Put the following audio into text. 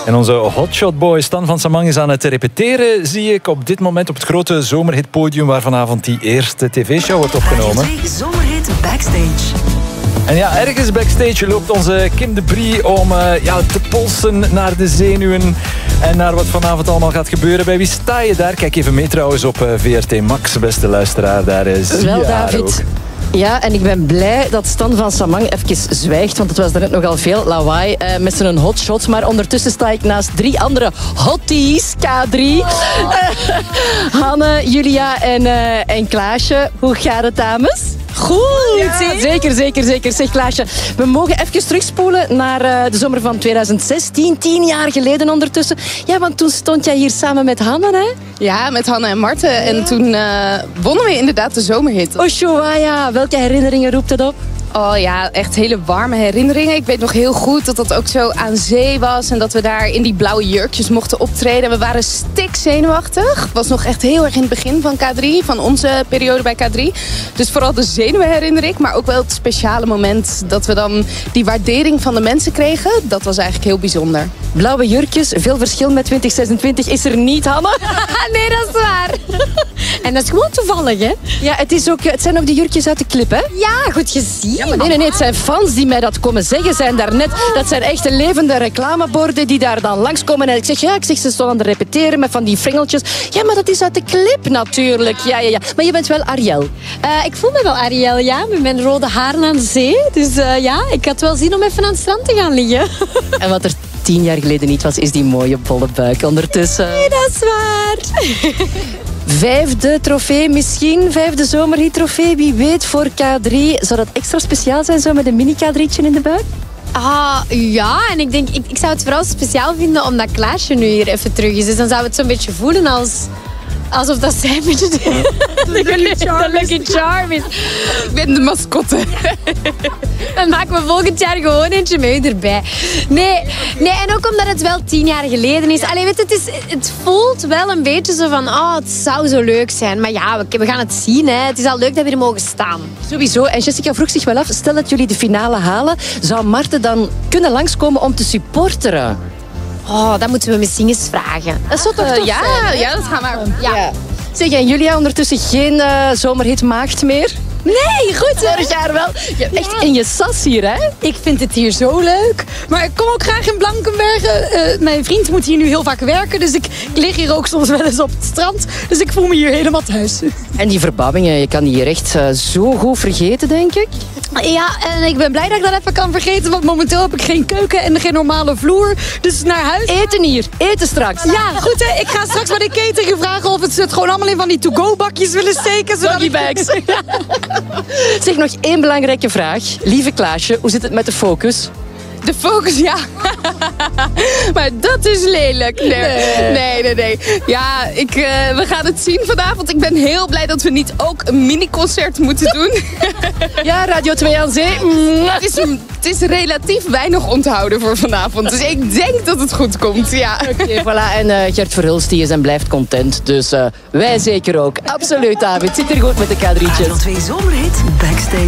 En onze hotshotboy Stan van Samang is aan het repeteren, zie ik, op dit moment op het grote zomerhitpodium waar vanavond die eerste tv-show wordt opgenomen. Zomerhit Backstage. En ja, ergens backstage loopt onze Kim de Brie om te polsen naar de zenuwen en naar wat vanavond allemaal gaat gebeuren. Bij wie sta je daar? Kijk even mee trouwens op VRT Max, beste luisteraar. Daar is wel, David. Ook. Ja, en ik ben blij dat Stan van Samang even zwijgt, want het was daarnet nogal veel lawaai met zijn hotshot. Maar ondertussen sta ik naast 3 andere hotties, K3. Hanne, Julia en Klaasje. Hoe gaat het, dames? Goed, ja, zeker. Zeg Klaasje, we mogen even terugspoelen naar de zomer van 2016, 10 jaar geleden ondertussen. Ja, want toen stond jij hier samen met Hanne, hè? Ja, met Hanne en Marten. Ja. En toen wonnen we inderdaad de zomerhit. Ushuaia, welke herinneringen roept het op? Oh ja, echt hele warme herinneringen. Ik weet nog heel goed dat dat ook zo aan zee was. En dat we daar in die blauwe jurkjes mochten optreden. We waren stikzenuwachtig. Het was nog echt heel erg in het begin van K3. Van onze periode bij K3. Dus vooral de zenuwen herinner ik. Maar ook wel het speciale moment dat we dan die waardering van de mensen kregen. Dat was eigenlijk heel bijzonder. Blauwe jurkjes, veel verschil met 2026 is er niet, Hanne. Nee, dat is waar. En dat is gewoon toevallig, hè? Ja, het zijn ook de jurkjes uit de clip, hè? Ja, goed gezien. Ja, maar nee, het zijn fans die mij dat komen zeggen. Zijn daarnet. Dat zijn echte levende reclameborden die daar dan langskomen. En ik zeg, ze stonden aan het repeteren met van die fringeltjes. Ja, maar dat is uit de clip natuurlijk. Ja. Maar je bent wel Ariel. Ik voel me wel Ariel, ja. Met mijn rode haren aan de zee. Dus ik had wel zin om even aan het strand te gaan liggen. En wat er 10 jaar geleden niet was, is die mooie bolle buik ondertussen. Nee, dat is waar. 5e trofee misschien, 5e zomerhit-trofee. Wie weet voor K3. Zou dat extra speciaal zijn, zo met een mini-K3'tje in de buik? Ja, en ik denk, ik zou het vooral speciaal vinden omdat Klaasje nu hier even terug is. Dus dan zou het zo'n beetje voelen alsof dat zij een beetje de Lucky Charm is. Ik ben de mascotte. Dan maken we volgend jaar gewoon eentje met u erbij. Nee, en ook omdat het wel 10 jaar geleden is. Allee, weet je, het voelt wel een beetje zo van, het zou zo leuk zijn. Maar ja, we gaan het zien. Hè. Het is al leuk dat we er mogen staan. Sowieso. En Jessica vroeg zich wel af, stel dat jullie de finale halen, zou Marten dan kunnen langskomen om te supporteren? Dat moeten we misschien eens vragen. Dat zou toch zijn? Ja, dat gaan we. Ja. Zeg, en Julia ondertussen geen zomerhit maagd meer? Nee, goed hè? Vorig jaar wel. Je hebt echt in je sas hier, hè? Ik vind het hier zo leuk. Maar ik kom ook graag in Blankenbergen. Mijn vriend moet hier nu heel vaak werken. Dus ik lig hier ook soms wel eens op het strand. Dus ik voel me hier helemaal thuis. En die verbouwingen, je kan die hier echt zo goed vergeten, denk ik. Ja, en ik ben blij dat ik dat even kan vergeten. Want momenteel heb ik geen keuken en geen normale vloer. Dus naar huis. Eten hier. Eten straks. Ja, goed hè. Ik ga straks bij de catering vragen of ze het gewoon allemaal in van die to-go bakjes willen steken. Doggy bags. Zeg, nog 1 belangrijke vraag. Lieve Klaasje, hoe zit het met de focus? De focus, ja. Maar dat is lelijk. Nee. Ja, we gaan het zien vanavond. Ik ben heel blij dat we niet ook een mini-concert moeten doen. Ja, Radio 2 aan Zee. Het is relatief weinig onthouden voor vanavond. Dus ik denk dat het goed komt, ja. Oké, voilà. En Gert Verhulst die is en blijft content. Dus wij zeker ook. Absoluut, David. Zit er goed met de K3'tjes. Radio 2 Zomerhit Backstage.